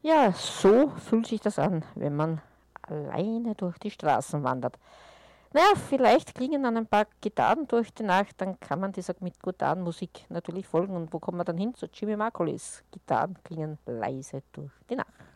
Ja, so fühlt sich das an, wenn man alleine durch die Straßen wandert. Naja, vielleicht klingen dann ein paar Gitarren durch die Nacht, dann kann man dieser mit Gitarrenmusik natürlich folgen. Und wo kommt man dann hin? Zu Jimmy Marcolis. Gitarren klingen leise durch die Nacht.